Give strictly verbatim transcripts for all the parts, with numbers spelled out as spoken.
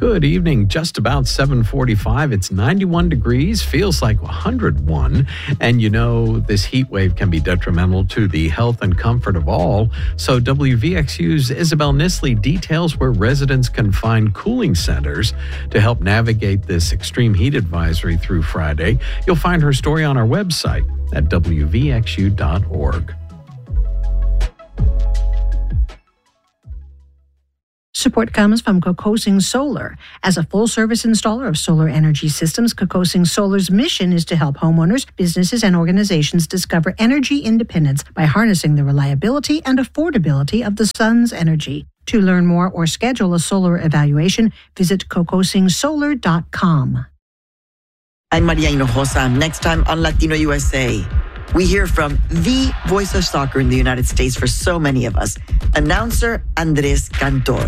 Good evening, just about seven forty-five. It's ninety-one degrees, feels like one hundred one. And you know, this heat wave can be detrimental to the health and comfort of all. So W V X U's Isabel Nisley details where residents can find cooling centers to help navigate this extreme heat advisory through Friday. You'll find her story on our website at W V X U dot org. Support comes from Kokosing Solar. As a full-service installer of solar energy systems, Kokosing Solar's mission is to help homeowners, businesses, and organizations discover energy independence by harnessing the reliability and affordability of the sun's energy. To learn more or schedule a solar evaluation, visit kokosing solar dot com. I'm Maria Hinojosa. Next time on Latino U S A, we hear from the voice of soccer in the United States for so many of us, announcer Andres Cantor.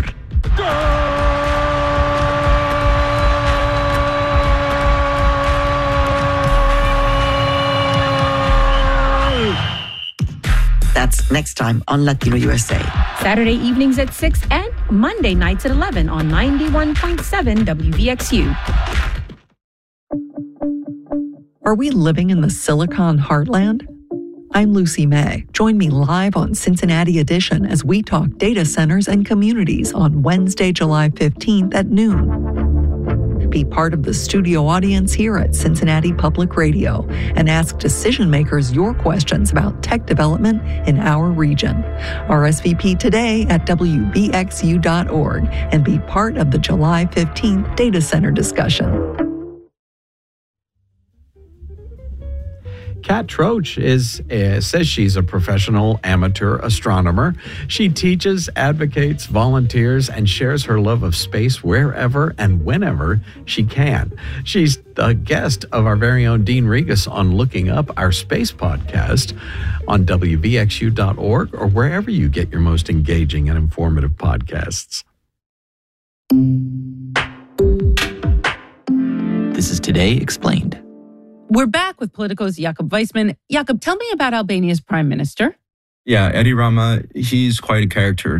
That's next time on Latino U S A. Saturday evenings at six and Monday nights at eleven on ninety-one point seven W V X U. Are we living in the Silicon Heartland? I'm Lucy May. Join me live on Cincinnati Edition as we talk data centers and communities on Wednesday, July fifteenth at noon. Be part of the studio audience here at Cincinnati Public Radio and ask decision makers your questions about tech development in our region. R S V P today at W V X U dot org and be part of the July fifteenth data center discussion. Kat Troach is uh, says she's a professional amateur astronomer. She teaches, advocates, volunteers, and shares her love of space wherever and whenever she can. She's the guest of our very own Dean Regas on Looking Up, our space podcast, on W V X U dot org or wherever you get your most engaging and informative podcasts. This is Today Explained. We're back with Politico's Jakob Weissman. Jakob, tell me about Albania's prime minister. Yeah, Edi Rama, he's quite a character.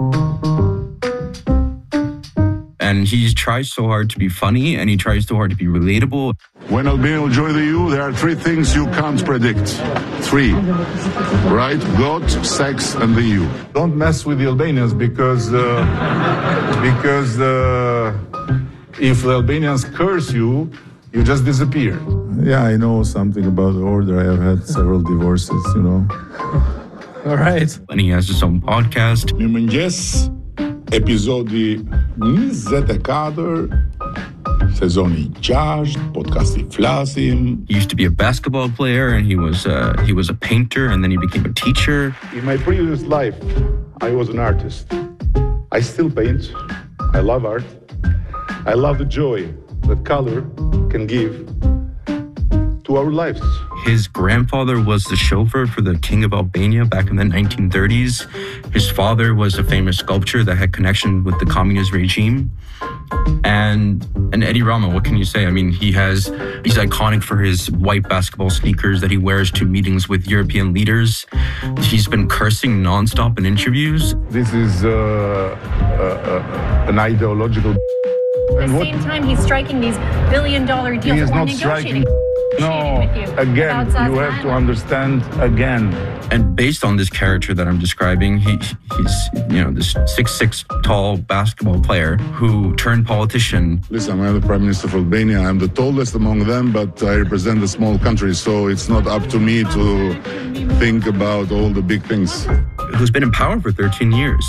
And he tries so hard to be funny, and he tries so hard to be relatable. When Albania will join the E U, there are three things you can't predict. Three. Right? God, sex, and the E U. Don't mess with the Albanians because, uh, because uh, if the Albanians curse you, you just disappear. Yeah, I know something about the order. I have had several divorces, you know. All right. And he has his own podcast. Mirëmëngjes, episodi njëzet e katër, sezoni gjashtë, podcasti Flasim. He used to be a basketball player, and he was uh, he was a painter, and then he became a teacher. In my previous life, I was an artist. I still paint. I love art. I love the joy that color can give to our lives. His grandfather was the chauffeur for the King of Albania back in the nineteen thirties. His father was a famous sculptor that had connection with the communist regime. And and Edi Rama, what can you say? I mean, he has he's iconic for his white basketball sneakers that he wears to meetings with European leaders. He's been cursing nonstop in interviews. This is uh, uh, uh, an ideological. At the same time, he's striking these billion-dollar deals. He is not striking. No, again, you have to understand again. And based on this character that I'm describing, he he's, you know, this six six tall basketball player who turned politician. Listen, I'm the Prime Minister of Albania. I'm the tallest among them, but I represent a small country, so it's not up to me to think about all the big things. Who's been in power for thirteen years.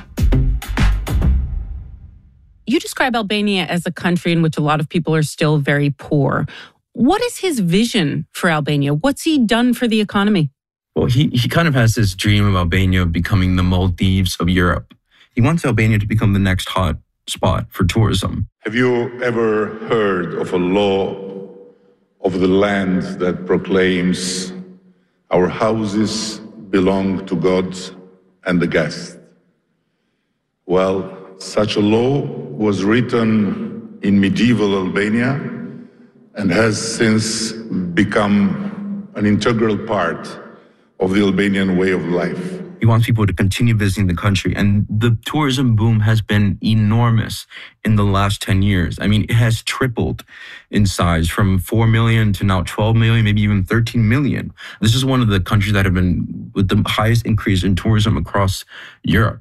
You describe Albania as a country in which a lot of people are still very poor. What is his vision for Albania? What's he done for the economy? Well, he, he kind of has this dream of Albania becoming the Maldives of Europe. He wants Albania to become the next hot spot for tourism. Have you ever heard of a law of the land that proclaims our houses belong to God and the guest? Well, such a law was written in medieval Albania and has since become an integral part of the Albanian way of life. He wants people to continue visiting the country. And the tourism boom has been enormous in the last ten years. I mean, it has tripled in size from four million to now twelve million, maybe even thirteen million. This is one of the countries that have been with the highest increase in tourism across Europe.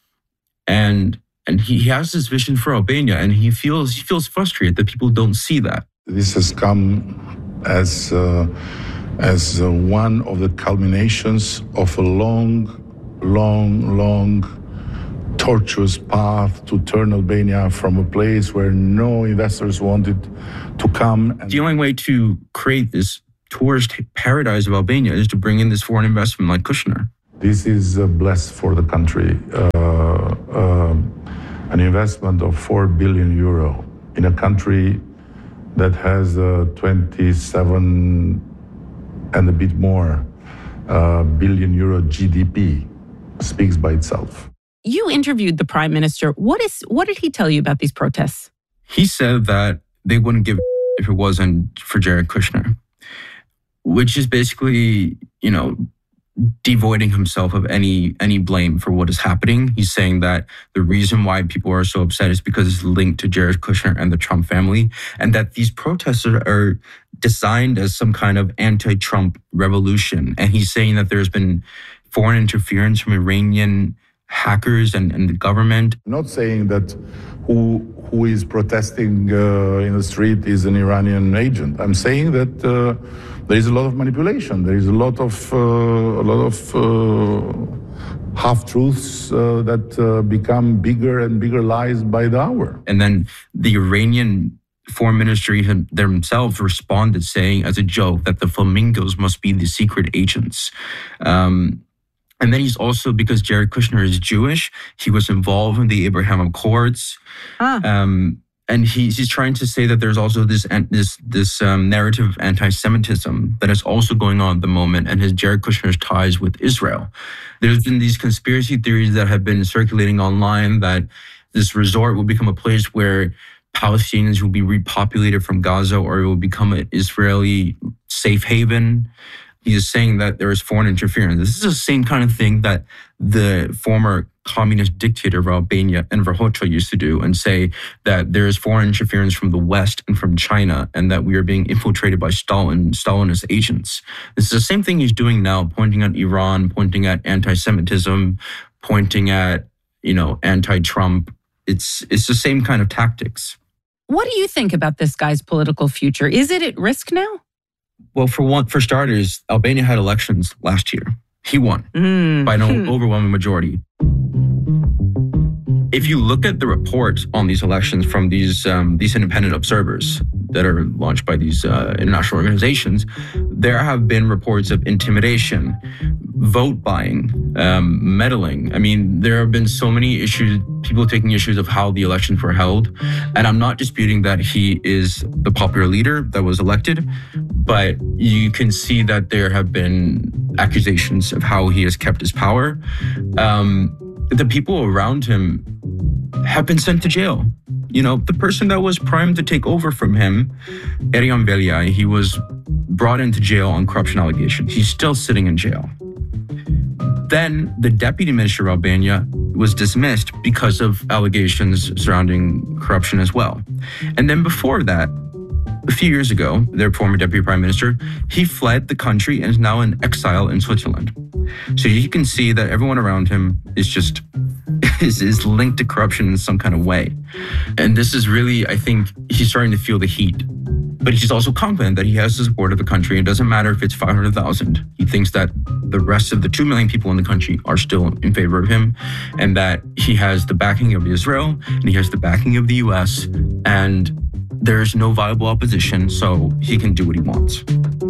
And and he has this vision for Albania, and he feels he feels frustrated that people don't see that. This has come as uh, as uh, one of the culminations of a long, long, long, tortuous path to turn Albania from a place where no investors wanted to come. And the only way to create this tourist paradise of Albania is to bring in this foreign investment like Kushner. This is uh, blessed for the country. Uh, uh, an investment of four billion euro in a country that has uh, twenty-seven and a bit more uh, billion euro G D P speaks by itself. You interviewed the prime minister. What is what did he tell you about these protests? He said that they wouldn't give if it wasn't for Jared Kushner, which is basically, you know, devoiding himself of any any blame for what is happening. He's saying that the reason why people are so upset is because it's linked to Jared Kushner and the Trump family, and that these protests are, are designed as some kind of anti-Trump revolution. And he's saying that there's been foreign interference from Iranian hackers and, and the government. I'm not saying that who who is protesting uh, in the street is an Iranian agent. I'm saying that uh, there is a lot of manipulation. There is a lot of uh, a lot of uh, half-truths uh, that uh, become bigger and bigger lies by the hour. And then the Iranian foreign ministry themselves responded saying as a joke that the flamingos must be the secret agents. Um, And then he's also, because Jared Kushner is Jewish, he was involved in the Abraham Accords. Ah. Um, and he, he's trying to say that there's also this this this um, narrative of anti-Semitism that is also going on at the moment, and his Jared Kushner's ties with Israel. There's been these conspiracy theories that have been circulating online that this resort will become a place where Palestinians will be repopulated from Gaza, or it will become an Israeli safe haven. He is saying that there is foreign interference. This is the same kind of thing that the former communist dictator of Albania, Enver Hoxha, used to do, and say that there is foreign interference from the West and from China, and that we are being infiltrated by Stalin, Stalinist agents. This is the same thing he's doing now, pointing at Iran, pointing at anti-Semitism, pointing at, you know, anti-Trump. It's it's the same kind of tactics. What do you think about this guy's political future? Is it at risk now? Well, for one, for starters, Albania had elections last year. He won mm. by an overwhelming majority. If you look at the reports on these elections from these um, these independent observers that are launched by these uh, international organizations, there have been reports of intimidation, vote buying, um, meddling. I mean, there have been so many issues, people taking issues of how the elections were held. And I'm not disputing that he is the popular leader that was elected, but you can see that there have been accusations of how he has kept his power. Um, the people around him have been sent to jail. You know, the person that was primed to take over from him, Erion Veliaj, he was brought into jail on corruption allegations. He's still sitting in jail. Then the deputy minister of Albania was dismissed because of allegations surrounding corruption as well. And then before that, a few years ago, their former deputy prime minister, he fled the country and is now in exile in Switzerland. So you can see that everyone around him is just is, is linked to corruption in some kind of way. And this is really, I think, he's starting to feel the heat. But he's also confident that he has the support of the country. It doesn't matter if it's five hundred thousand. He thinks that the rest of the two million people in the country are still in favor of him, and that he has the backing of Israel, and he has the backing of the U S, and there's no viable opposition, so he can do what he wants.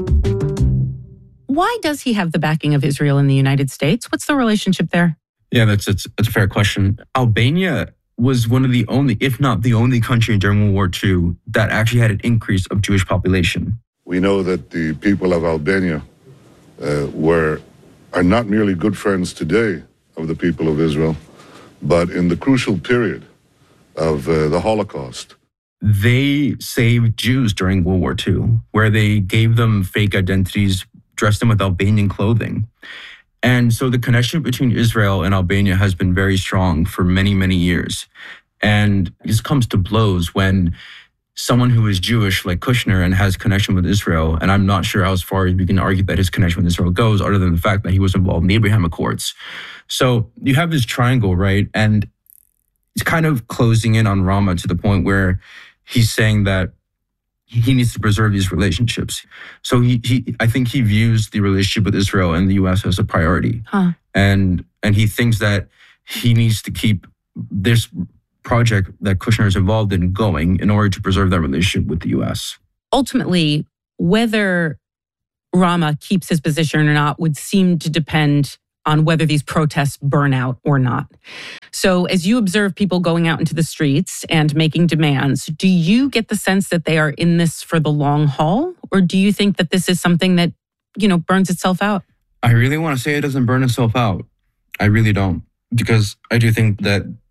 Why does he have the backing of Israel in the United States? What's the relationship there? Yeah, that's, that's, that's a fair question. Albania was one of the only, if not the only country during World War Two that actually had an increase of Jewish population. We know that the people of Albania uh, were are not merely good friends today of the people of Israel, but in the crucial period of uh, the Holocaust. They saved Jews during World War Two, where they gave them fake identities, dressed them with Albanian clothing. And so the connection between Israel and Albania has been very strong for many, many years. And this comes to blows when someone who is Jewish like Kushner and has connection with Israel, and I'm not sure how far we can argue that his connection with Israel goes other than the fact that he was involved in the Abraham Accords. So you have this triangle, right? And it's kind of closing in on Rama to the point where he's saying that he needs to preserve these relationships. So he, he I think he views the relationship with Israel and the U S as a priority. Huh. And and he thinks that he needs to keep this project that Kushner is involved in going in order to preserve that relationship with the U S. Ultimately, whether Rama keeps his position or not would seem to depend on whether these protests burn out or not. So as you observe people going out into the streets and making demands, do you get the sense that they are in this for the long haul? Or do you think that this is something that, you know, burns itself out? I really want to say it doesn't burn itself out. I really don't. Because I do think that